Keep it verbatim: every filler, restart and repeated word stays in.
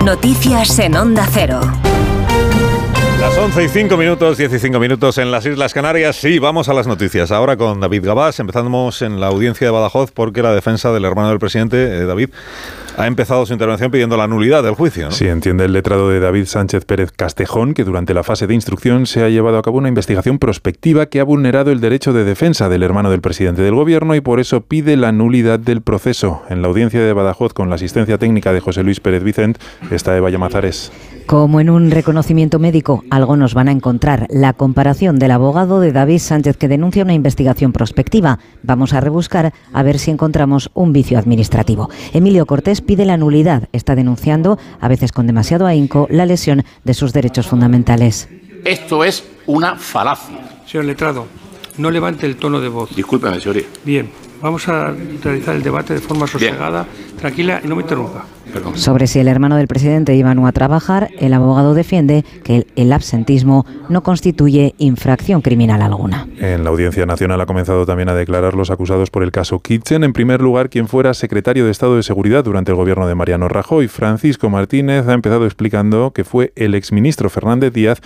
Noticias en Onda Cero. Las once y cinco minutos, diez y cinco minutos en las Islas Canarias. Sí, vamos a las noticias. Ahora con David Gabás. Empezamos en la audiencia de Badajoz porque la defensa del hermano del presidente, eh, David, ha empezado su intervención pidiendo la nulidad del juicio, ¿no? Sí, entiende el letrado de David Sánchez Pérez Castejón que durante la fase de instrucción se ha llevado a cabo una investigación prospectiva que ha vulnerado el derecho de defensa del hermano del presidente del gobierno y por eso pide la nulidad del proceso. En la audiencia de Badajoz, con la asistencia técnica de José Luis Pérez Vicent, está Eva Llamazares. Como en un reconocimiento médico, algo nos van a encontrar. La comparación del abogado de David Sánchez que denuncia una investigación prospectiva. Vamos a rebuscar a ver si encontramos un vicio administrativo. Emilio Cortés pide la nulidad. Está denunciando, a veces con demasiado ahínco, la lesión de sus derechos fundamentales. Esto es una falacia. Señor letrado, no levante el tono de voz. Discúlpeme, señoría. Bien, vamos a realizar el debate de forma sosegada, Bien. tranquila y no me interrumpa. Perdón. Sobre si el hermano del presidente iba o no a trabajar, el abogado defiende que el, el absentismo no constituye infracción criminal alguna. En la Audiencia Nacional ha comenzado también a declarar los acusados por el caso Kitchen. En primer lugar, quien fuera secretario de Estado de Seguridad durante el gobierno de Mariano Rajoy, Francisco Martínez, ha empezado explicando que fue el exministro Fernández Díaz